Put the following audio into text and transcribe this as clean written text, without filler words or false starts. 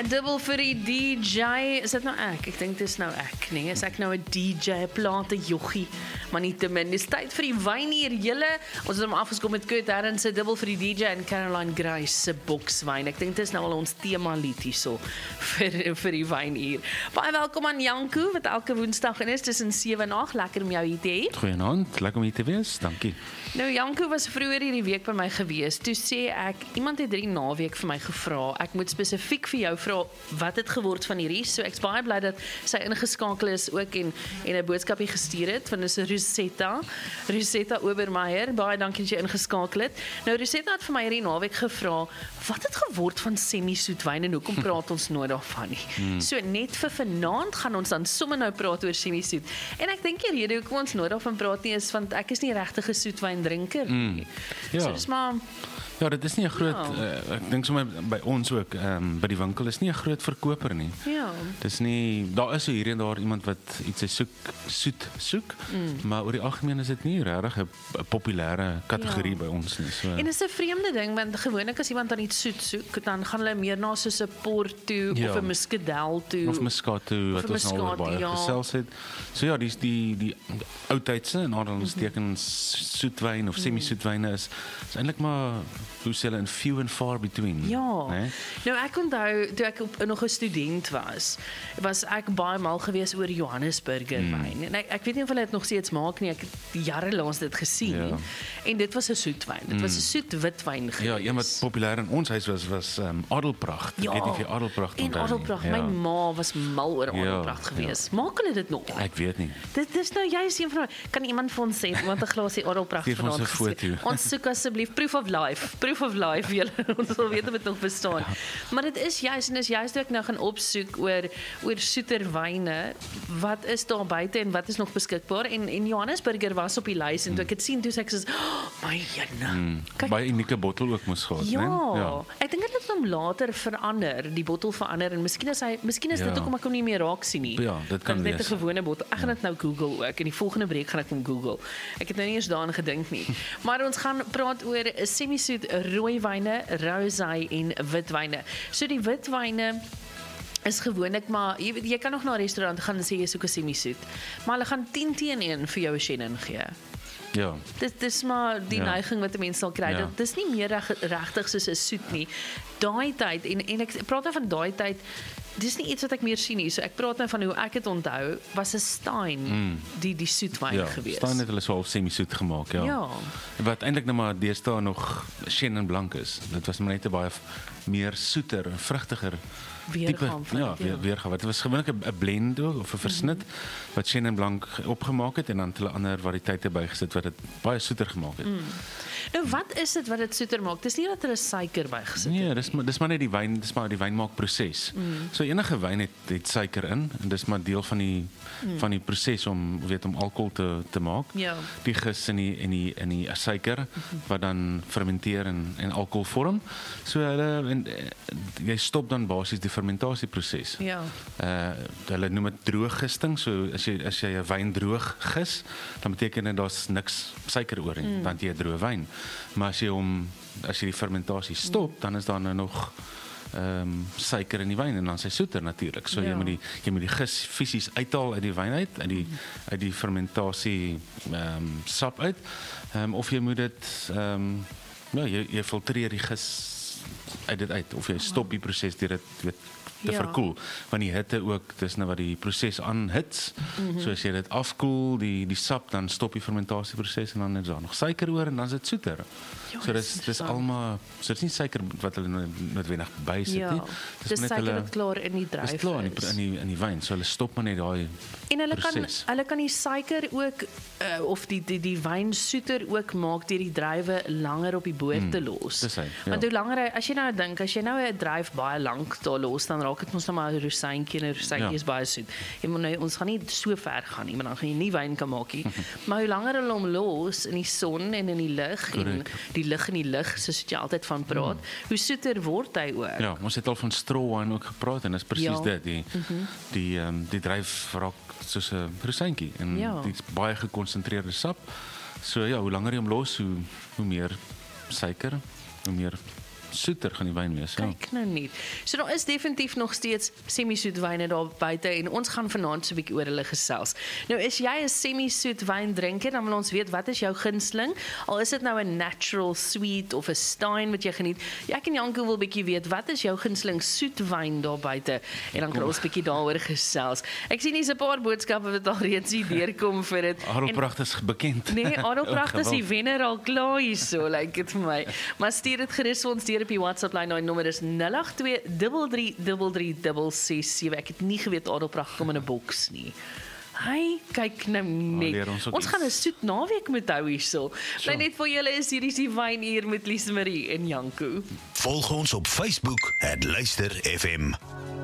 'n dubbel vir die DJ. Is dit nou ek? Ek dink dis nou ek, nee. Is ek nou 'n DJ, plate jochie, maar nie te min. Dis tyd vir die wyn hier, julle. Ons het hom afgeskom met Kurt Herren se dubbel vir die DJ en Caroline Grace se bokswyn. Ek dink dit is nou al ons tema lied hierso vir die wyn hier. Baie welkom aan Janko, wat elke woensdag in is tussen 7 en 8. Lekker om jou hier te hê. Goeienaand, lekker om hier te wees, dankie. Nou, Janko was vroeër hierdie week by my gewees. Toe sê ek, iemand het 3 naweek vir my gevra. Ek moet spesifiek vir jou vra wat het geword van hierdie. So ek's baie bly dat sy ingeskakel is ook en 'n boodskapie gestuur het van dis Rosetta Obermeyer. Baie dankie dat jy ingeskakel het. Nou Rosetta het vir my hierdie naweek gevra, wat het geword van semi-soet wyn en hoekom praat ons nooit daarvan nie. So net vir vanaand gaan ons dan sommer nou praat oor semi-soet. En ek dink die rede hoekom ons nooit daarvan praat nie is want ek is nie regtig 'n soetwyndrinker nie. Ja. So dis maar Ja, dit is nie 'n groot, ek dink sommer by ons ook, by die winkel is nie 'n groot verkoper nie. ja. Dis nie, daar is so hier en daar iemand wat iets soet soek, maar oor die algemeen is dit nie regtig 'n populêre kategorie by ons nie. So. En dis 'n vreemde ding want gewoonlik as iemand dan iets soet soek, dan gaan hulle meer na soos 'n port toe of 'n muskadel toe. Of muskaat toe, wat ons al baie gesels het. So ja, die oudtydse en aanhalingstekens soetwyn of semi-soetwyne is eintlik maar hoe sê hulle in few and far between. Ja. Nee? Nou ek onthou toe ek nog 'n student was ek baie mal geweest oor Johannesburger wyn. En ek weet nie of hulle dit nog steeds maak nie. Ek het jare lank dit gesien. Ja. En dit was 'n soetwyn. Dit was 'n soet witwyn geweest. Ja, een wat populêr in ons huis was Adelpracht. Ja, Ek weet nie of jy Adelpracht en onthou nie. Adelpracht. My ma was mal oor Adelpracht geweest. Maak hulle dit nog? Ek weet nie. Dit is nou juist een van kan iemand vir ons sê want 'n glasie Adelpracht Stuur vir ons vanaand 'n foto. Ons soek asseblief proof of life julle ons wil weet of dit nog bestaan. Ja. Maar dit is juist en is juist toe ek nou gaan opsoek oor soeter wyne, wat is daar buite en wat is nog beskikbaar en Johannesburger was op die lys en toe ek dit sien toe sê ek soos my jene. Baie unieke bottel ook moes gehad, Ja, né? Ja. ek dink dit het hom later verander, die bottel verander en miskien is dit hoekom ek hom nie meer raak sien nie. Ja, dit kan net 'n wees. gewone bottel. Ek gaan dit nou Google ook. In die volgende breek gaan ek hom Google. Ek het nou nie eens daaraan gedink nie. Maar ons gaan praat oor semi-soet rooi wyne, rosé en witwyne. So die witwyne is gewoonlik maar jy kan nog na 'n restaurant gaan en sê jy soek 'n semi-soet. Maar hulle gaan 10 teen 1 vir jou 'n Shannon gee. Ja. Dit is maar die neiging wat 'n mens sal kry. Ja. Dit is nie meer regtig soos 'n soet nie. Daai tyd en ek praat nou van daai tyd. Dis nie iets wat ek meer sien nie. So ek praat nou van hoe ek dit onthou, was 'n Stein die soetwyn gewees. Stein het hulle so half semi-soet gemaak, ja. Ja. Wat eintlik nou maar deesdae nog Chenin blank is. Dit was maar net 'n baie meer soeter en vrugtiger Weergaam van dit, weergaam. Dit was gewoonlik 'n blend of 'n versnit wat Chenin blank opgemaak het en dan hulle ander variëteite bygesit wat dit baie soeter gemaak het. Nou wat is dit wat dit soeter maak? Dis nie dat hulle suiker bygesit het. Nee, dis maar net die wyn, dis maar die wynmaakproses. So enige wyn het suiker in en dis maar deel van die proses om alkohol te maak. Ja. Die gis en die suiker wat dan fermenteer en alkohol vorm. So jy stop dan basies die fermentasieproses. Ja. Hulle noem dit drooggisting. So as jy 'n wyn droog gis, dan beteken dit daar's niks suiker oor nie, want jy het droë wyn. Maar as jy die fermentasie stop, dan is daar nou nog suiker in die wyn en dan sy soeter natuurlik. So jy moet die gis fisies uithaal uit die wyn uit die fermentasie sap uit. Of jy moet dit jy filtreer die gis uit dit uit of jy stop die proses deur dit te verkoel, want die hitte ook, dis nou wat die proses aanhits. So as jy dit afkoel, die sap, dan stop die fermentasieproses en dan is daar nog suiker oor en dan is dit soeter. So dis almal, so dis nie suiker wat hulle noodwendig bysit nie. Dis suiker wat klaar in die druiwe is. Dis klaar in die wyn, so hulle stop maar net daai en hulle kan die suiker ook of die wyn soeter ook maak deur die druiwe langer op die boord te los. Dis hy, ja. Want hoe langer as jy nou dink, as jy nou 'n druif baie lank daar los, dan raak dit mos nou maar 'n rosientjie en 'n rosientjie is baie soet. Ons gaan nie so ver gaan nie, maar dan gaan jy nie wyn kan maak nie. Maar hoe langer hulle hom los in die son en in die lug en die lig in die lug, soos jy altyd van praat, hoe soeter word hy ook. Ja, ons het al van straw wine ook gepraat en dis presies dit. Die druif raak soos 'n rosientjie en dit's baie gekonsentreerde sap. So ja, hoe langer jy hom los, hoe meer suiker, hoe meer soeter gaan die wyn wees. Ja. Kyk nou nie. So daar is definitief nog steeds semi-soet wyne daar buite en ons gaan vanaand so 'n bietjie oor hulle gesels. Nou is jy 'n semi-soet wyndrinker, dan wil ons weet wat is jou gunsteling? Al is dit nou 'n natural sweet of 'n Stein wat jy geniet. Ek en Janko wil bietjie weet wat is jou gunsteling soet wyn daar buite en dan kan ons bietjie daaroor gesels. Ek sien hier's 'n paar boodskappe wat al reeds hier deurkom vir dit. Adelpracht is bekend. Nee, Adelpracht is die wenner al klaar hierso, lyk dit vir my. Maar stuur dit gerus vir ons deur op die WhatsApp lyn. Nou nommer is 082333367. Ek het nie geweet Adelpracht kom in 'n boks nie. Hy, kyk nou net. Ons gaan 'n soet naweek met hou hierso. Bly net vir julle is hierdie die wynuur met Liesmarie en Janko. Volg ons op Facebook @luisterfm.